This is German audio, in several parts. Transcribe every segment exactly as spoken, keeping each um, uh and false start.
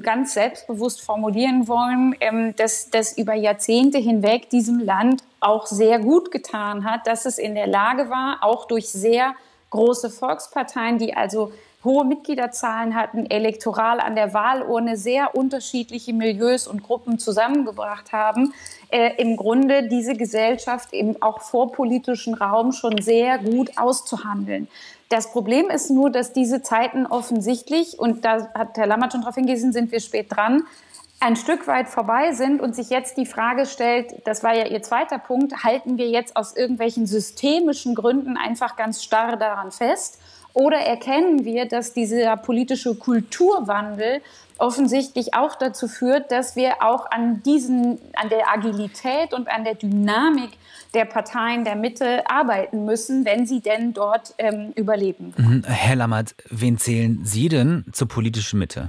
ganz selbstbewusst formulieren wollen, ähm, dass das über Jahrzehnte hinweg diesem Land auch sehr gut getan hat, dass es in der Lage war, auch durch sehr große Volksparteien, die also hohe Mitgliederzahlen hatten, elektoral an der Wahlurne sehr unterschiedliche Milieus und Gruppen zusammengebracht haben, äh, im Grunde diese Gesellschaft eben auch vor politischen Raum schon sehr gut auszuhandeln. Das Problem ist nur, dass diese Zeiten offensichtlich, und da hat Herr Lammert schon darauf hingewiesen, sind wir spät dran, ein Stück weit vorbei sind und sich jetzt die Frage stellt, das war ja Ihr zweiter Punkt, halten wir jetzt aus irgendwelchen systemischen Gründen einfach ganz starr daran fest? Oder erkennen wir, dass dieser politische Kulturwandel offensichtlich auch dazu führt, dass wir auch an diesen, an der Agilität und an der Dynamik der Parteien der Mitte arbeiten müssen, wenn sie denn dort ähm, überleben. Mhm. Herr Lammert, wen zählen Sie denn zur politischen Mitte?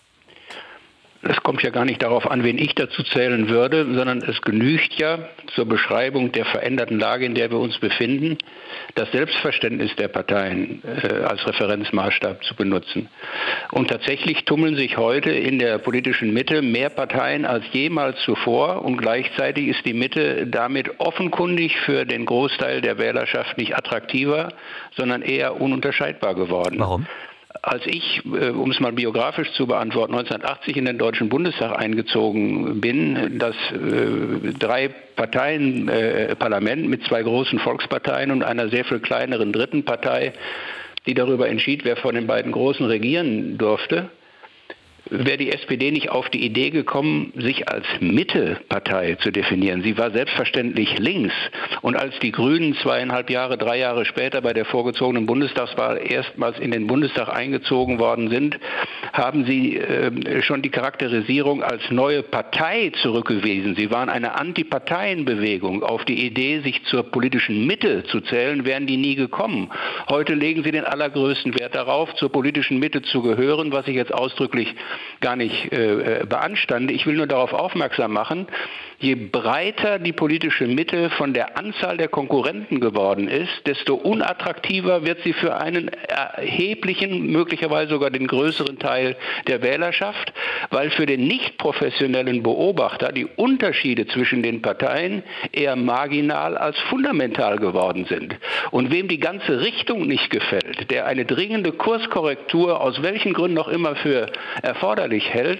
Es kommt ja gar nicht darauf an, wen ich dazu zählen würde, sondern es genügt ja zur Beschreibung der veränderten Lage, in der wir uns befinden, das Selbstverständnis der Parteien äh, als Referenzmaßstab zu benutzen. Und tatsächlich tummeln sich heute in der politischen Mitte mehr Parteien als jemals zuvor und gleichzeitig ist die Mitte damit offenkundig für den Großteil der Wählerschaft nicht attraktiver, sondern eher ununterscheidbar geworden. Warum? Als ich, um es mal biografisch zu beantworten, neunzehnhundertachtzig in den Deutschen Bundestag eingezogen bin, das äh, drei Parteien äh, Parlament mit zwei großen Volksparteien und einer sehr viel kleineren dritten Partei, die darüber entschied, wer von den beiden großen regieren durfte, wäre die S P D nicht auf die Idee gekommen, sich als Mittepartei zu definieren. Sie war selbstverständlich links. Und als die Grünen zweieinhalb Jahre, drei Jahre später bei der vorgezogenen Bundestagswahl erstmals in den Bundestag eingezogen worden sind, haben sie äh, schon die Charakterisierung als neue Partei zurückgewiesen. Sie waren eine Antiparteienbewegung. Auf die Idee, sich zur politischen Mitte zu zählen, wären die nie gekommen. Heute legen sie den allergrößten Wert darauf, zur politischen Mitte zu gehören, was ich jetzt ausdrücklich gar nicht äh, beanstande. Ich will nur darauf aufmerksam machen, je breiter die politische Mitte von der Anzahl der Konkurrenten geworden ist, desto unattraktiver wird sie für einen erheblichen, möglicherweise sogar den größeren Teil der Wählerschaft, weil für den nicht professionellen Beobachter die Unterschiede zwischen den Parteien eher marginal als fundamental geworden sind. Und wem die ganze Richtung nicht gefällt, der eine dringende Kurskorrektur aus welchen Gründen auch immer für erforderlich hält,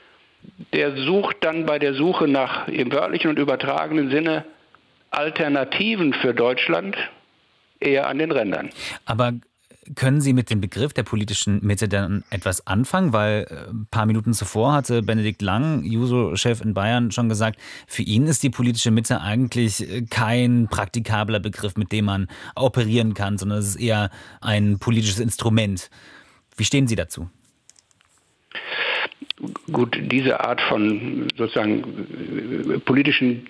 der sucht dann bei der Suche nach im wörtlichen und übertragenen Sinne Alternativen für Deutschland eher an den Rändern. Aber können Sie mit dem Begriff der politischen Mitte dann etwas anfangen? Weil ein paar Minuten zuvor hatte Benedikt Lang, Juso-Chef in Bayern, schon gesagt, für ihn ist die politische Mitte eigentlich kein praktikabler Begriff, mit dem man operieren kann, sondern es ist eher ein politisches Instrument. Wie stehen Sie dazu? Gut, diese Art von sozusagen politischen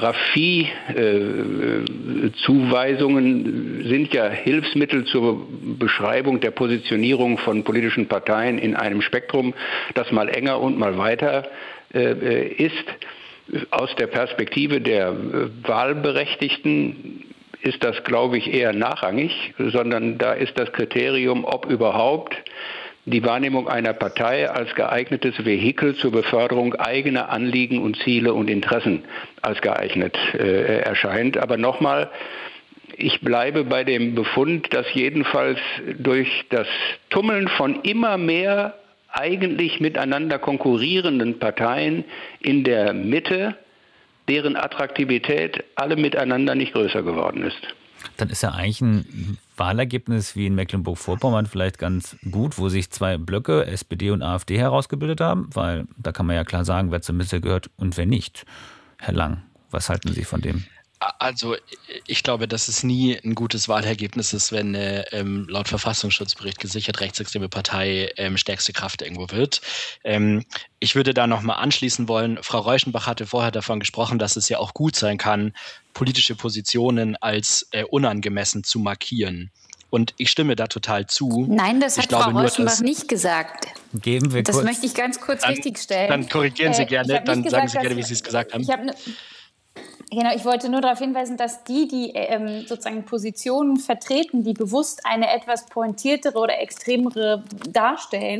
Geografie-Zuweisungen äh, sind ja Hilfsmittel zur Beschreibung der Positionierung von politischen Parteien in einem Spektrum, das mal enger und mal weiter äh, ist. Aus der Perspektive der äh, Wahlberechtigten ist das, glaube ich, eher nachrangig, sondern da ist das Kriterium, ob überhaupt die Wahrnehmung einer Partei als geeignetes Vehikel zur Beförderung eigener Anliegen und Ziele und Interessen als geeignet äh, erscheint. Aber nochmal, ich bleibe bei dem Befund, dass jedenfalls durch das Tummeln von immer mehr eigentlich miteinander konkurrierenden Parteien in der Mitte, deren Attraktivität alle miteinander nicht größer geworden ist. Dann ist ja eigentlich ein Wahlergebnis wie in Mecklenburg-Vorpommern vielleicht ganz gut, wo sich zwei Blöcke, S P D und AfD, herausgebildet haben, weil da kann man ja klar sagen, wer zur Mitte gehört und wer nicht. Herr Lang, was halten Sie von dem? Also ich glaube, dass es nie ein gutes Wahlergebnis ist, wenn eine ähm, laut Verfassungsschutzbericht gesichert rechtsextreme Partei ähm, stärkste Kraft irgendwo wird. Ähm, ich würde da nochmal anschließen wollen, Frau Reuschenbach hatte vorher davon gesprochen, dass es ja auch gut sein kann, politische Positionen als äh, unangemessen zu markieren. Und ich stimme da total zu. Nein, das ich hat glaube Frau Reuschenbach nur, nicht gesagt. Geben wir das kurz. möchte ich ganz kurz dann, richtigstellen. Dann korrigieren Sie äh, gerne, dann gesagt, sagen Sie gerne, wie Sie es gesagt haben. Ich habe ne, Genau, ich wollte nur darauf hinweisen, dass die, die ähm, sozusagen Positionen vertreten, die bewusst eine etwas pointiertere oder extremere darstellen,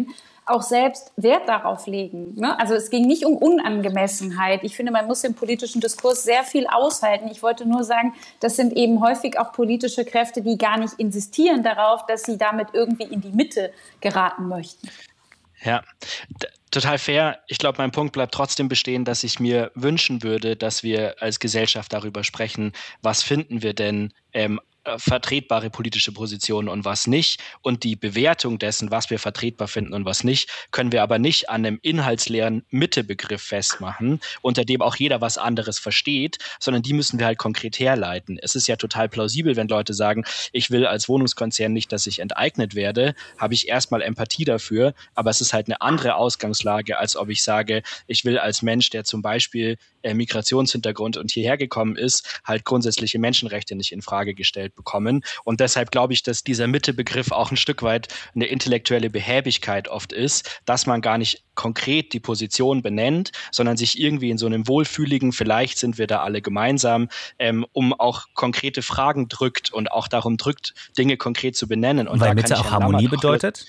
auch selbst Wert darauf legen. Ne? Also es ging nicht um Unangemessenheit. Ich finde, man muss im politischen Diskurs sehr viel aushalten. Ich wollte nur sagen, das sind eben häufig auch politische Kräfte, die gar nicht insistieren darauf, dass sie damit irgendwie in die Mitte geraten möchten. Ja, d- total fair. Ich glaube, mein Punkt bleibt trotzdem bestehen, dass ich mir wünschen würde, dass wir als Gesellschaft darüber sprechen, was finden wir denn ähm, vertretbare politische Positionen und was nicht. Und die Bewertung dessen, was wir vertretbar finden und was nicht, können wir aber nicht an einem inhaltsleeren Mittebegriff festmachen, unter dem auch jeder was anderes versteht, sondern die müssen wir halt konkret herleiten. Es ist ja total plausibel, wenn Leute sagen, ich will als Wohnungskonzern nicht, dass ich enteignet werde, habe ich erstmal Empathie dafür, aber es ist halt eine andere Ausgangslage, als ob ich sage, ich will als Mensch, der zum Beispiel äh, Migrationshintergrund und hierher gekommen ist, halt grundsätzliche Menschenrechte nicht in Frage gestellt bekommen. Und deshalb glaube ich, dass dieser Mittebegriff auch ein Stück weit eine intellektuelle Behäbigkeit oft ist, dass man gar nicht konkret die Position benennt, sondern sich irgendwie in so einem wohlfühligen, vielleicht sind wir da alle gemeinsam, ähm, um auch konkrete Fragen drückt und auch darum drückt, Dinge konkret zu benennen. Und weil da Mitte kann ich auch Herrn Harmonie Lammert bedeutet?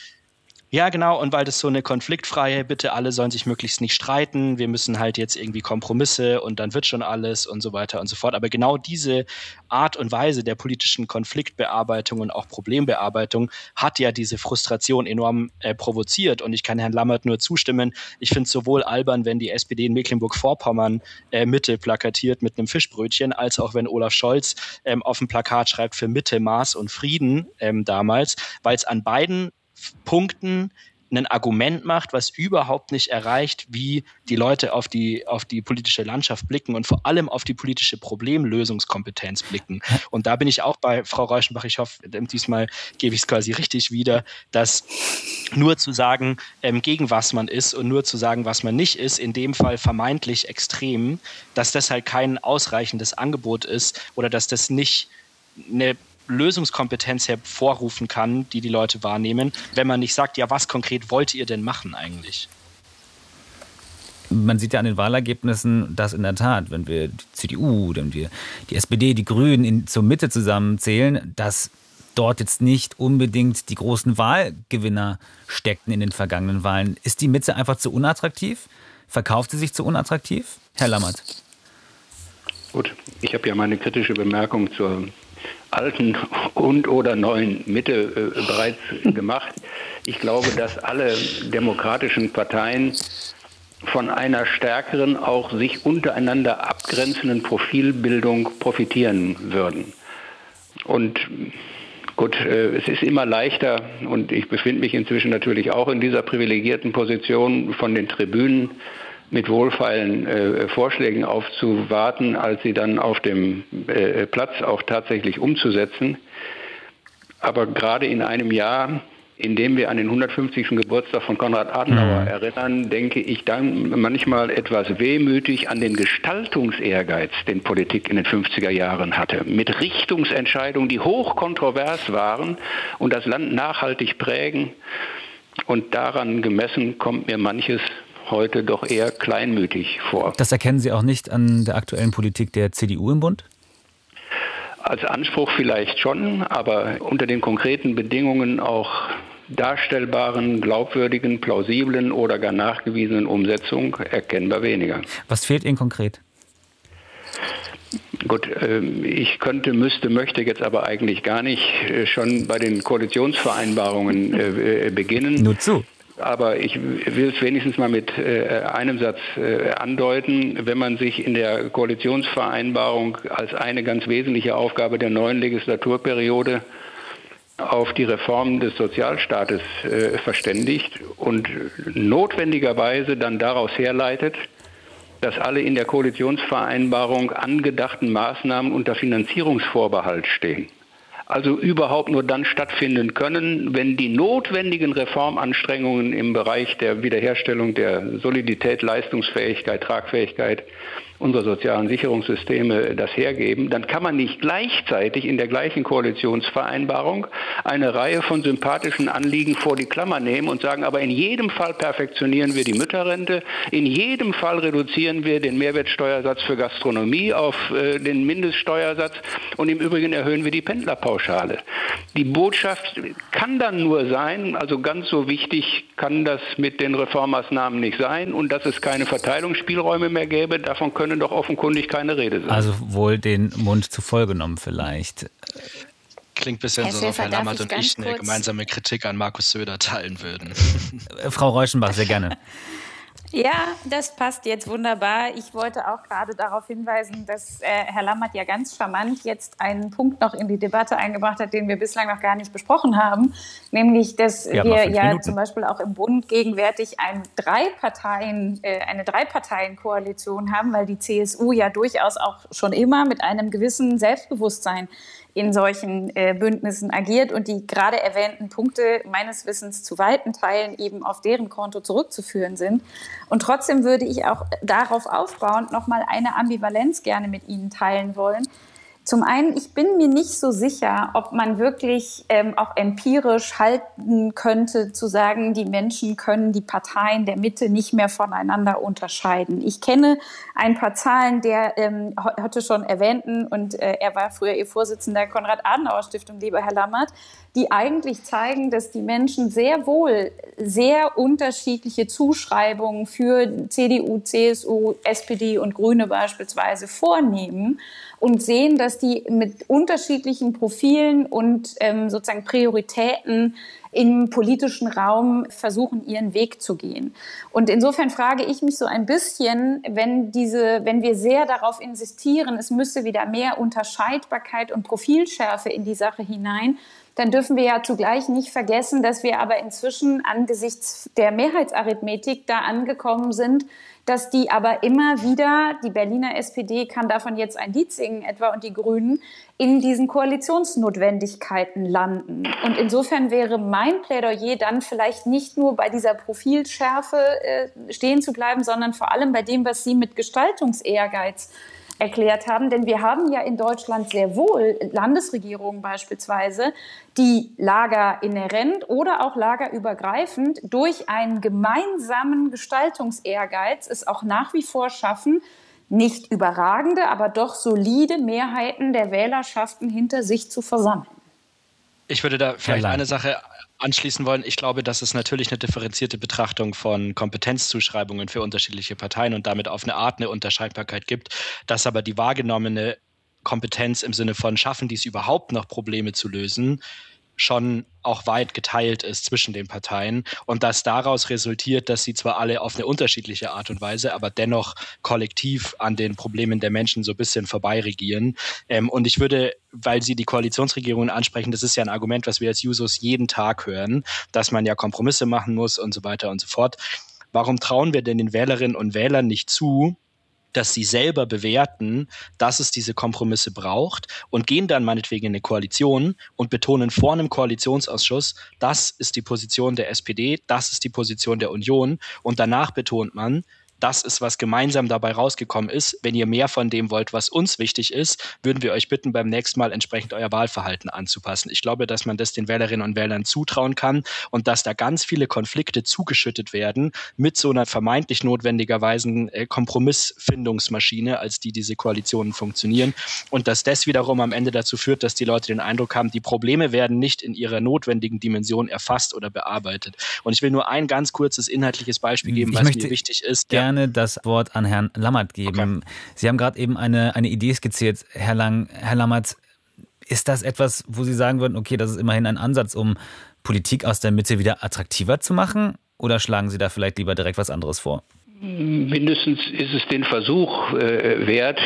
Ja, genau, und weil das so eine konfliktfreie, bitte alle sollen sich möglichst nicht streiten, wir müssen halt jetzt irgendwie Kompromisse und dann wird schon alles und so weiter und so fort. Aber genau diese Art und Weise der politischen Konfliktbearbeitung und auch Problembearbeitung hat ja diese Frustration enorm äh, provoziert. Und ich kann Herrn Lammert nur zustimmen, ich finde es sowohl albern, wenn die S P D in Mecklenburg-Vorpommern äh, Mitte plakatiert mit einem Fischbrötchen, als auch wenn Olaf Scholz ähm, auf dem Plakat schreibt für Mitte, Maß und Frieden ähm, damals, weil es an beiden Punkten ein Argument macht, was überhaupt nicht erreicht, wie die Leute auf die, auf die politische Landschaft blicken und vor allem auf die politische Problemlösungskompetenz blicken. Und da bin ich auch bei Frau Reuschenbach, ich hoffe, diesmal gebe ich es quasi richtig wieder, dass nur zu sagen, ähm, gegen was man ist und nur zu sagen, was man nicht ist, in dem Fall vermeintlich extrem, dass das halt kein ausreichendes Angebot ist oder dass das nicht eine Lösungskompetenz hervorrufen kann, die die Leute wahrnehmen, wenn man nicht sagt, ja, was konkret wollt ihr denn machen eigentlich? Man sieht ja an den Wahlergebnissen, dass in der Tat, wenn wir die C D U, wenn wir die S P D, die Grünen in, zur Mitte zusammenzählen, dass dort jetzt nicht unbedingt die großen Wahlgewinner steckten in den vergangenen Wahlen. Ist die Mitte einfach zu unattraktiv? Verkauft sie sich zu unattraktiv? Herr Lammert. Gut, ich habe ja meine kritische Bemerkung zur alten und oder neuen Mitte äh, bereits gemacht. Ich glaube, dass alle demokratischen Parteien von einer stärkeren, auch sich untereinander abgrenzenden Profilbildung profitieren würden. Und gut, äh, es ist immer leichter, und ich befinde mich inzwischen natürlich auch in dieser privilegierten Position, von den Tribünen mit wohlfeilen äh, Vorschlägen aufzuwarten, als sie dann auf dem äh, Platz auch tatsächlich umzusetzen. Aber gerade in einem Jahr, in dem wir an den hundertfünfzigsten Geburtstag von Konrad Adenauer mhm. erinnern, denke ich dann manchmal etwas wehmütig an den Gestaltungsehrgeiz, den Politik in den fünfziger Jahren hatte. Mit Richtungsentscheidungen, die hochkontrovers waren und das Land nachhaltig prägen. Und daran gemessen kommt mir manches heute doch eher kleinmütig vor. Das erkennen Sie auch nicht an der aktuellen Politik der C D U im Bund? Als Anspruch vielleicht schon, aber unter den konkreten Bedingungen auch darstellbaren, glaubwürdigen, plausiblen oder gar nachgewiesenen Umsetzung erkennbar weniger. Was fehlt Ihnen konkret? Gut, ich könnte, müsste, möchte jetzt aber eigentlich gar nicht schon bei den Koalitionsvereinbarungen beginnen. Nur zu. Aber ich will es wenigstens mal mit äh, einem Satz äh, andeuten. Wenn man sich in der Koalitionsvereinbarung als eine ganz wesentliche Aufgabe der neuen Legislaturperiode auf die Reform des Sozialstaates äh, verständigt und notwendigerweise dann daraus herleitet, dass alle in der Koalitionsvereinbarung angedachten Maßnahmen unter Finanzierungsvorbehalt stehen. Also überhaupt nur dann stattfinden können, wenn die notwendigen Reformanstrengungen im Bereich der Wiederherstellung der Solidität, Leistungsfähigkeit, Tragfähigkeit unsere sozialen Sicherungssysteme das hergeben, dann kann man nicht gleichzeitig in der gleichen Koalitionsvereinbarung eine Reihe von sympathischen Anliegen vor die Klammer nehmen und sagen, aber in jedem Fall perfektionieren wir die Mütterrente, in jedem Fall reduzieren wir den Mehrwertsteuersatz für Gastronomie auf äh, den Mindeststeuersatz und im Übrigen erhöhen wir die Pendlerpauschale. Die Botschaft kann dann nur sein, also ganz so wichtig kann das mit den Reformmaßnahmen nicht sein und dass es keine Verteilungsspielräume mehr gäbe, davon können doch offenkundig keine Rede sein. Also wohl den Mund zu voll genommen vielleicht. Klingt ein bisschen Herr so, als ob Herr Schäfer, Lammert darf ich und ich ganz eine kurz- gemeinsame Kritik an Markus Söder teilen würden. Frau Reuschenbach, sehr gerne. Ja, das passt jetzt wunderbar. Ich wollte auch gerade darauf hinweisen, dass äh, Herr Lammert ja ganz charmant jetzt einen Punkt noch in die Debatte eingebracht hat, den wir bislang noch gar nicht besprochen haben, nämlich, dass Wir haben wir noch fünf ja Minuten. zum Beispiel auch im Bund gegenwärtig ein Drei-Parteien, äh, eine Drei-Parteien-Koalition haben, weil die C S U ja durchaus auch schon immer mit einem gewissen Selbstbewusstsein in solchen äh, Bündnissen agiert und die gerade erwähnten Punkte meines Wissens zu weiten Teilen eben auf deren Konto zurückzuführen sind. Und trotzdem würde ich auch darauf aufbauend nochmal eine Ambivalenz gerne mit Ihnen teilen wollen. Zum einen, ich bin mir nicht so sicher, ob man wirklich ähm, auch empirisch halten könnte, zu sagen, die Menschen können die Parteien der Mitte nicht mehr voneinander unterscheiden. Ich kenne ein paar Zahlen der ähm, heute schon erwähnten, und äh, er war früher Ihr Vorsitzender, Konrad-Adenauer-Stiftung, lieber Herr Lammert, die eigentlich zeigen, dass die Menschen sehr wohl sehr unterschiedliche Zuschreibungen für C D U, C S U, S P D und Grüne beispielsweise vornehmen und sehen, dass die mit unterschiedlichen Profilen und ähm, sozusagen Prioritäten im politischen Raum versuchen, ihren Weg zu gehen. Und insofern frage ich mich so ein bisschen, wenn diese, wenn wir sehr darauf insistieren, es müsse wieder mehr Unterscheidbarkeit und Profilschärfe in die Sache hinein, dann dürfen wir ja zugleich nicht vergessen, dass wir aber inzwischen angesichts der Mehrheitsarithmetik da angekommen sind, dass die aber immer wieder, die Berliner S P D kann davon jetzt ein Lied singen etwa und die Grünen, in diesen Koalitionsnotwendigkeiten landen. Und insofern wäre mein Plädoyer dann vielleicht nicht nur bei dieser Profilschärfe äh, stehen zu bleiben, sondern vor allem bei dem, was Sie mit Gestaltungsehrgeiz erklärt haben. Denn wir haben ja in Deutschland sehr wohl Landesregierungen beispielsweise, die lagerinhärent oder auch lagerübergreifend durch einen gemeinsamen Gestaltungsehrgeiz es auch nach wie vor schaffen, nicht überragende, aber doch solide Mehrheiten der Wählerschaften hinter sich zu versammeln. Ich würde da vielleicht Lang. eine Sache anschließen wollen. Ich glaube, dass es natürlich eine differenzierte Betrachtung von Kompetenzzuschreibungen für unterschiedliche Parteien und damit auf eine Art eine Unterscheidbarkeit gibt, dass aber die wahrgenommene Kompetenz im Sinne von schaffen, dies überhaupt noch Probleme zu lösen, schon auch weit geteilt ist zwischen den Parteien und dass daraus resultiert, dass sie zwar alle auf eine unterschiedliche Art und Weise, aber dennoch kollektiv an den Problemen der Menschen so ein bisschen vorbeiregieren. Ähm, und ich würde, weil Sie die Koalitionsregierungen ansprechen, das ist ja ein Argument, was wir als Jusos jeden Tag hören, dass man ja Kompromisse machen muss und so weiter und so fort. Warum trauen wir denn den Wählerinnen und Wählern nicht zu, dass sie selber bewerten, dass es diese Kompromisse braucht und gehen dann meinetwegen in eine Koalition und betonen vor einem Koalitionsausschuss, das ist die Position der S P D, das ist die Position der Union und danach betont man, das ist, was gemeinsam dabei rausgekommen ist. Wenn ihr mehr von dem wollt, was uns wichtig ist, würden wir euch bitten, beim nächsten Mal entsprechend euer Wahlverhalten anzupassen. Ich glaube, dass man das den Wählerinnen und Wählern zutrauen kann und dass da ganz viele Konflikte zugeschüttet werden mit so einer vermeintlich notwendigerweise äh, Kompromissfindungsmaschine, als die diese Koalitionen funktionieren und dass das wiederum am Ende dazu führt, dass die Leute den Eindruck haben, die Probleme werden nicht in ihrer notwendigen Dimension erfasst oder bearbeitet. Und ich will nur ein ganz kurzes inhaltliches Beispiel geben, Ich was möchte mir wichtig ist. gerne das Wort an Herrn Lammert geben. Okay. Sie haben gerade eben eine, eine Idee skizziert, Herr Lang. Herr Lammert, ist das etwas, wo Sie sagen würden, okay, das ist immerhin ein Ansatz, um Politik aus der Mitte wieder attraktiver zu machen? Oder schlagen Sie da vielleicht lieber direkt was anderes vor? Mindestens ist es den Versuch äh, wert,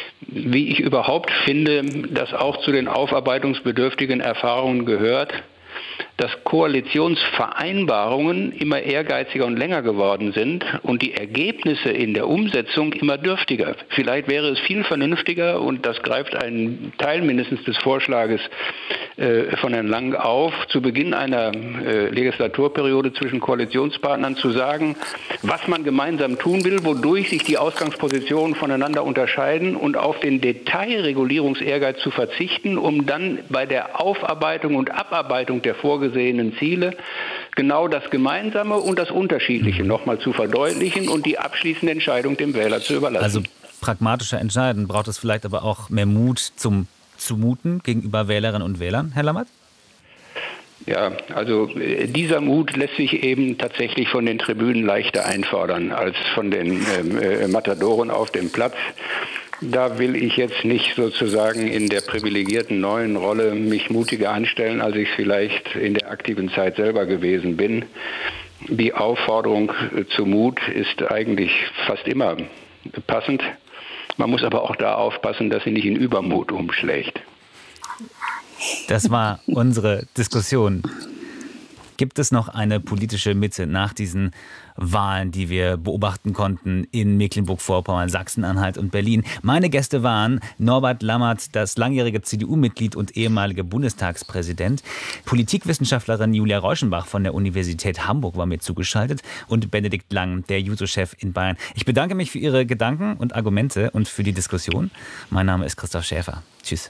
wie ich überhaupt finde, dass auch zu den aufarbeitungsbedürftigen Erfahrungen gehört, dass Koalitionsvereinbarungen immer ehrgeiziger und länger geworden sind und die Ergebnisse in der Umsetzung immer dürftiger. Vielleicht wäre es viel vernünftiger, und das greift einen Teil mindestens des Vorschlages äh, von Herrn Lang auf, zu Beginn einer äh, Legislaturperiode zwischen Koalitionspartnern zu sagen, was man gemeinsam tun will, wodurch sich die Ausgangspositionen voneinander unterscheiden, und auf den Detailregulierungsehrgeiz zu verzichten, um dann bei der Aufarbeitung und Abarbeitung der vorgesehenen Ziele genau das Gemeinsame und das Unterschiedliche nochmal zu verdeutlichen und die abschließende Entscheidung dem Wähler zu überlassen. Also pragmatischer entscheiden, braucht es vielleicht aber auch mehr Mut zum Zumuten gegenüber Wählerinnen und Wählern, Herr Lammert? Ja, also dieser Mut lässt sich eben tatsächlich von den Tribünen leichter einfordern als von den äh, Matadoren auf dem Platz. Da will ich jetzt nicht sozusagen in der privilegierten neuen Rolle mich mutiger anstellen, als ich es vielleicht in der aktiven Zeit selber gewesen bin. Die Aufforderung zu Mut ist eigentlich fast immer passend. Man muss aber auch da aufpassen, dass sie nicht in Übermut umschlägt. Das war unsere Diskussion. Gibt es noch eine politische Mitte nach diesen Wahlen, die wir beobachten konnten in Mecklenburg-Vorpommern, Sachsen-Anhalt und Berlin? Meine Gäste waren Norbert Lammert, das langjährige C D U-Mitglied und ehemalige Bundestagspräsident. Politikwissenschaftlerin Julia Reuschenbach von der Universität Hamburg war mir zugeschaltet und Benedikt Lang, der Juso-Chef in Bayern. Ich bedanke mich für Ihre Gedanken und Argumente und für die Diskussion. Mein Name ist Christoph Schäfer. Tschüss.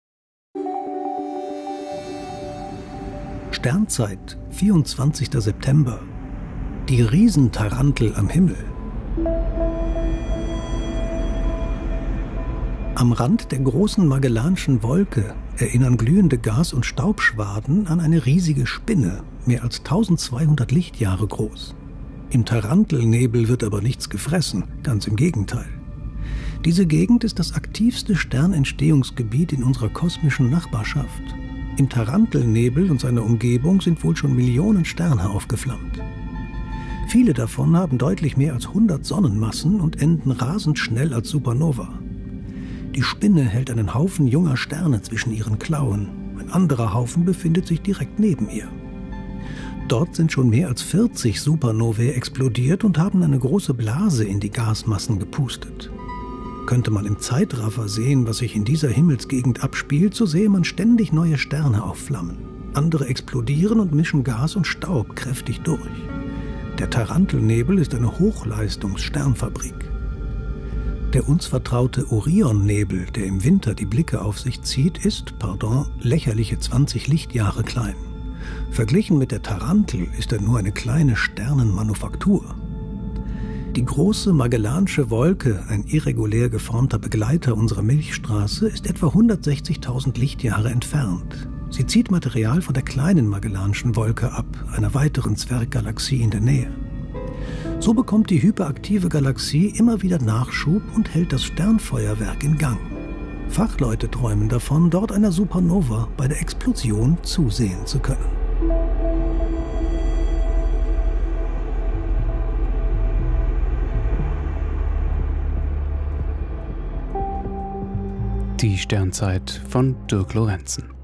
Sternzeit, vierundzwanzigster September. Die Riesentarantel am Himmel. Am Rand der großen Magellanschen Wolke erinnern glühende Gas- und Staubschwaden an eine riesige Spinne, mehr als tausendzweihundert Lichtjahre groß. Im Tarantelnebel wird aber nichts gefressen, ganz im Gegenteil. Diese Gegend ist das aktivste Sternentstehungsgebiet in unserer kosmischen Nachbarschaft. Im Tarantelnebel und seiner Umgebung sind wohl schon Millionen Sterne aufgeflammt. Viele davon haben deutlich mehr als hundert Sonnenmassen und enden rasend schnell als Supernova. Die Spinne hält einen Haufen junger Sterne zwischen ihren Klauen. Ein anderer Haufen befindet sich direkt neben ihr. Dort sind schon mehr als vierzig Supernovae explodiert und haben eine große Blase in die Gasmassen gepustet. Könnte man im Zeitraffer sehen, was sich in dieser Himmelsgegend abspielt, so sehe man ständig neue Sterne aufflammen. Andere explodieren und mischen Gas und Staub kräftig durch. Der Tarantelnebel ist eine Hochleistungs-Sternfabrik. Der uns vertraute Orionnebel, der im Winter die Blicke auf sich zieht, ist, pardon, lächerliche zwanzig Lichtjahre klein. Verglichen mit der Tarantel ist er nur eine kleine Sternenmanufaktur. Die große Magellansche Wolke, ein irregulär geformter Begleiter unserer Milchstraße, ist etwa hundertsechzigtausend Lichtjahre entfernt. Sie zieht Material von der kleinen Magellanschen Wolke ab, einer weiteren Zwerggalaxie in der Nähe. So bekommt die hyperaktive Galaxie immer wieder Nachschub und hält das Sternfeuerwerk in Gang. Fachleute träumen davon, dort einer Supernova bei der Explosion zusehen zu können. Die Sternzeit von Dirk Lorenzen.